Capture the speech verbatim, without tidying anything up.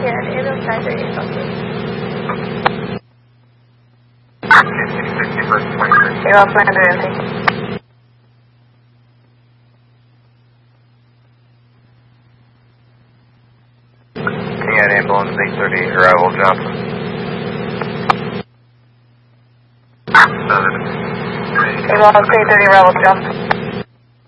Yeah, ambulance nine thirty-eight something. You're off nine thirty. Kenyatta ambulance eight thirty-eight, arrival Johnson. Ambulance eight thirty, arrival Johnson.